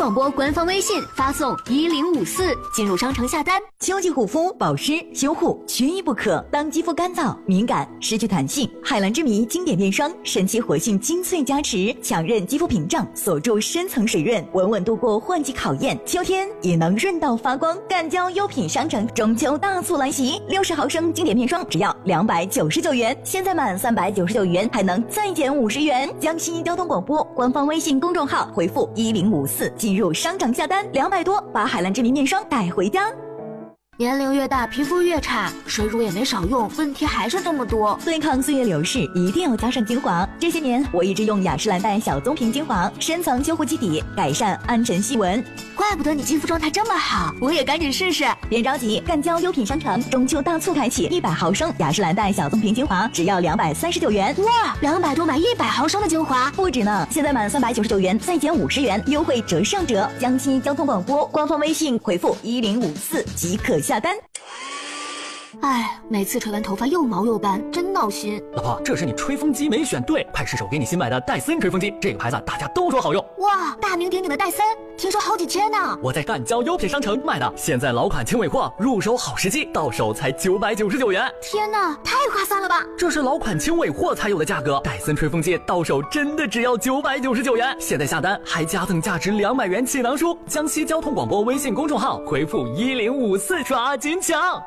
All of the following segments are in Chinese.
广播官方微信发送1054进入商城下单。 秋季护肤、保湿、修护缺一不可。当肌肤干燥、敏感、失去弹性，海蓝之谜经典面霜神奇活性精粹加持，强韧肌肤屏障，锁住深层水润，稳稳度过换季考验。秋天也能润到发光。赣交优品商城中秋大促来袭，60毫升经典面霜只要299元，现在满399元还能再减50元。江西交通广播官方微信公众号回复1054进入商城下单，200多把海蓝之谜面霜带回家。 年龄越大，皮肤越差，水乳也没少用，问题还是这么多。 对抗岁月流逝，一定要加上精华。这些年，我一直用雅诗兰黛小棕瓶精华，深层修护基底，改善暗沉细纹。 怪不得你肌肤状态这么好，我也赶紧试试。 别着急，赣交优品商城中秋大促开启，100毫升雅诗兰黛小棕瓶精华只要239元。 哇，200多买100毫升的精华， 不止呢！现在满399元再减50元，优惠折上折。江西交通广播官方微信回复1054即可下单。 哎，每次吹完头发又毛又干，真闹心。 老婆，这是你吹风机没选对，快试手给你新买的戴森吹风机，这个牌子大家都说好用。 哇，大名鼎鼎的戴森，听说好几千呢。 我在赣交优品商城买的，现在老款轻尾货，入手好时机，到手才999元。 天哪，太划算了吧！ 这是老款轻尾货才有的价格，戴森吹风机到手真的只要999元。现在下单还加赠价值200元气囊书。江西交通广播微信公众号回复1054抓紧抢。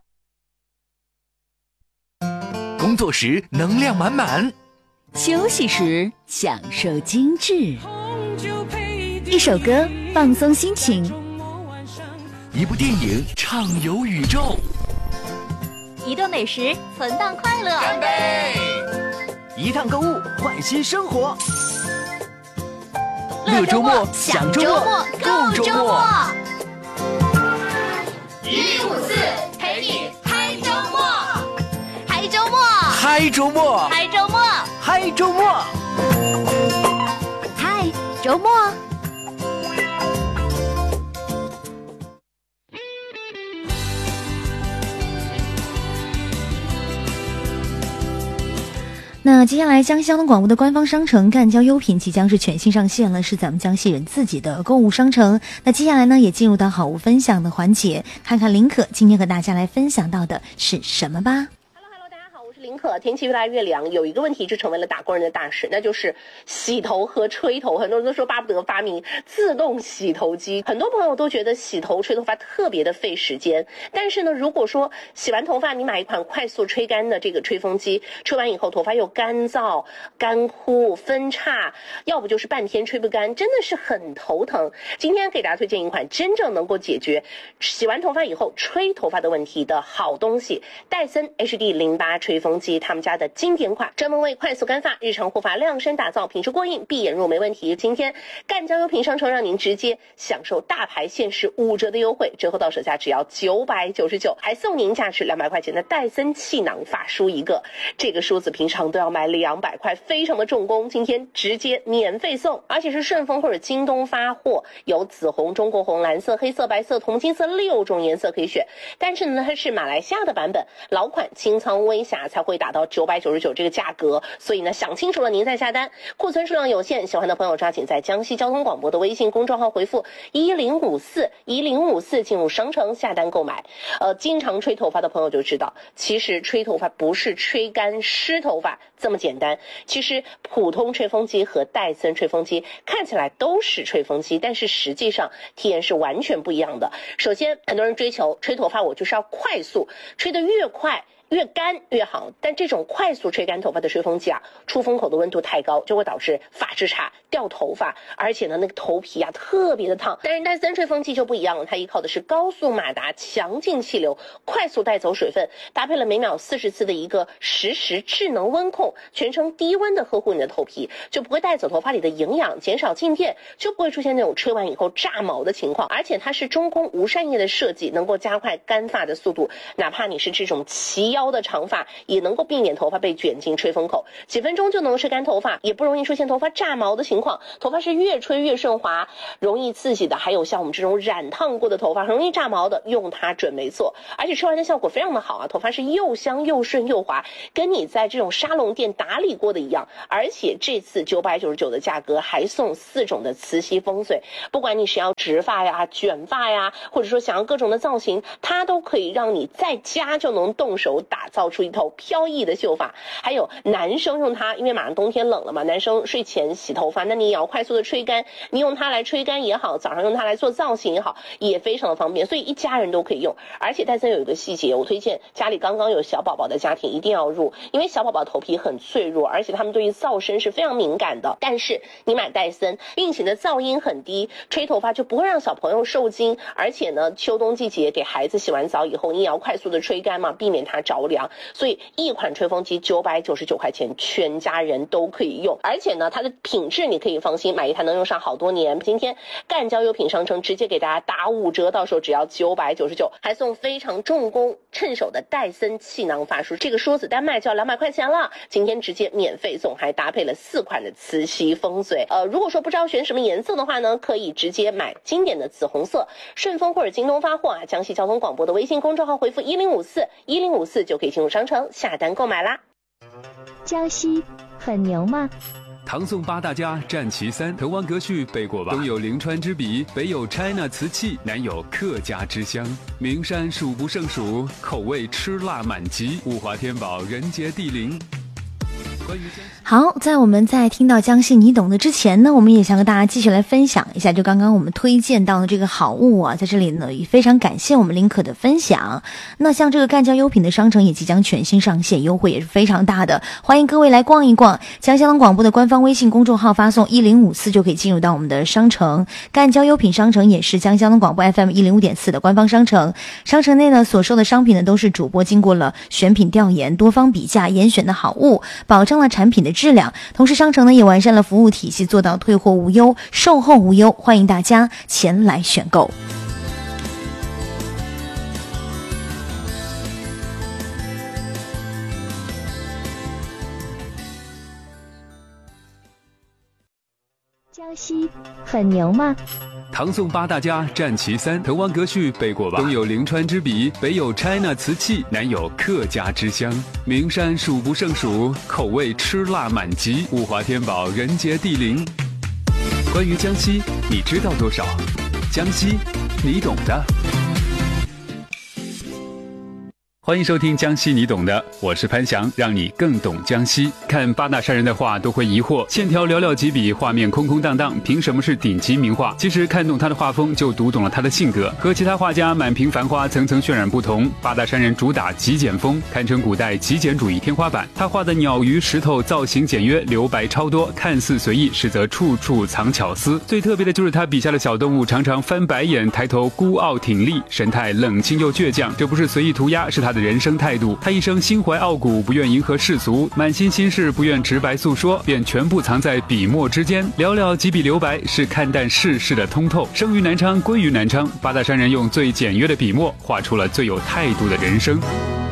工作时能量满满， 休息时享受精致。 一首歌放松心情， 一部电影畅游宇宙， 一顿美食存档快乐， 干杯！ 一趟购物换新生活， 乐周末享周末够周末。 1054陪你嗨周末，嗨周末， 嗨周末， 嗨周末， 嗨周末， 嗨周末。 那接下来江西交通广播的官方商城赣交优品即将是全新上线了，是咱们江西人自己的购物商城。那接下来呢，也进入到好物分享的环节，看看林可今天和大家来分享到的是什么吧。 林可，天气越来越凉，有一个问题就成为了打工人的大事，那就是洗头和吹头。很多人都说巴不得发明自动洗头机，很多朋友都觉得洗头吹头发特别的费时间。但是呢，如果说洗完头发你买一款快速吹干的这个吹风机，吹完以后头发又干燥、干枯、分叉，要不就是半天吹不干，真的是很头疼。今天给大家推荐一款真正能够解决洗完头发以后吹头发的问题的好东西——戴森 HD08 吹风机，他们家的经典款，专门为快速干发、日常护发量身打造，品质过硬，闭眼入没问题。今天赣交优品商城让您直接享受大牌限时5折的优惠，折后到手价只要999，还送您价值200块钱的戴森气囊发梳一个。这个梳子平常都要卖200块，非常的重工，今天直接免费送，而且是顺丰或者京东发货，有紫红、中国红、蓝色、黑色、白色、铜金色6种颜色可以选。但是呢，它是马来西亚的版本，老款清仓微瑕才会达到999这个价格，所以呢，想清楚了您再下单。库存数量有限，喜欢的朋友抓紧在江西交通广播的微信公众号回复1054进入商城下单购买。经常吹头发的朋友就知道，其实吹头发不是吹干湿头发这么简单。其实普通吹风机和戴森吹风机看起来都是吹风机，但是实际上体验是完全不一样的。首先，很多人追求吹头发，我就是要快速，吹得越快越干越好，但这种快速吹干头发的吹风机啊，出风口的温度太高，就会导致发质差、掉头发，而且呢，那个头皮啊特别的烫。但是戴森吹风机就不一样了，它依靠的是高速马达、强劲气流，快速带走水分，搭配了每秒40次的一个实时智能温控，全程低温的呵护你的头皮，就不会带走头发里的营养，减少静电，就不会出现那种吹完以后炸毛的情况。而且它是中空无扇叶的设计，能够加快干发的速度，哪怕你是这种齐腰的长发，也能够避免头发被卷进吹风口，几分钟就能吹干头发，也不容易出现头发炸毛的情况。头发是越吹越顺滑，容易刺激的，还有像我们这种染烫过的头发很容易炸毛的，用它准没错。而且吹完的效果非常的好啊，头发是又香又顺又滑，跟你在这种沙龙店打理过的一样。而且这次999的价格还送4种的磁吸风水，不管你是要直发呀、卷发呀，或者说想要各种的造型，它都可以让你在家就能动手打造出一头飘逸的秀发。还有男生用它，因为马上冬天冷了嘛，男生睡前洗头发，那你也要快速的吹干，你用它来吹干也好，早上用它来做造型也好，也非常的方便，所以一家人都可以用。而且戴森有一个细节，我推荐家里刚刚有小宝宝的家庭一定要入，因为小宝宝头皮很脆弱，而且他们对于噪声是非常敏感的。但是你买戴森运行的噪音很低，吹头发就不会让小朋友受惊。而且呢，秋冬季节给孩子洗完澡以后，你也要快速的吹干嘛，避免它着凉。所以一款吹风机999块钱，全家人都可以用。而且呢，它的品质你可以放心，买一台能用上好多年。今天赣交优品商城直接给大家打5折，到时候只要999，还送非常重工趁手的戴森气囊发梳，这个梳子单卖就要200块钱了，今天直接免费送，还搭配了4款的磁吸风水。如果说不知道选什么颜色的话呢，可以直接买经典的紫红色，顺丰或者京东发货啊，江西交通广播的微信公众号回复1054就可以进入商城下单购买啦。 江西很牛吗？ 唐宋8大家占其3，滕王阁序背过吧？东有临川之笔，北有 China 瓷器，南有客家之乡。名山数不胜数，口味吃辣满级，物华天宝，人杰地灵。 好，在我们在听到江西你懂的之前呢，我们也想跟大家继续来分享一下，就刚刚我们推荐到的这个好物啊，在这里呢也非常感谢我们林可的分享。那像这个赣交优品的商城也即将全新上线，优惠也是非常大的，欢迎各位来逛一逛。江西广播的官方微信公众号发送1054就可以进入到我们的商城。赣交优品商城也是江西广播 FM 105.4的官方商城，商城内呢所售的商品呢都是主播经过了选品调研、多方比价严选的好物，保证了产品的质量。同时商城呢也完善了服务体系，做到退货无忧、售后无忧，欢迎大家前来选购。 江西很牛吗？ 唐宋8大家占其3，滕王阁序背过吧？东有临川之笔，北有 China 瓷器，南有客家之乡。名山数不胜数，口味吃辣满级，物华天宝，人杰地灵。关于江西，你知道多少？江西，你懂的。欢迎收听江西你懂的，我是潘翔，让你更懂江西。看8大山人的画都会疑惑，线条寥寥几笔，画面空空荡荡，凭什么是顶级名画？其实看懂他的画风，就读懂了他的性格。和其他画家满屏繁花，层层渲染不同，8大山人主打极简风，堪称古代极简主义天花板。他画的鸟鱼石头造型简约，留白超多，看似随意，实则处处藏巧思。最特别的就是他笔下的小动物常常翻白眼，抬头孤傲挺立，神态冷清又倔强。这不是随意涂鸦，是他的人生态度。他一生心怀傲骨，不愿迎合世俗，满心心事不愿直白诉说，便全部藏在笔墨之间。寥寥几笔留白，是看淡世事的通透。生于南昌，归于南昌，8大山人用最简约的笔墨，画出了最有态度的人生。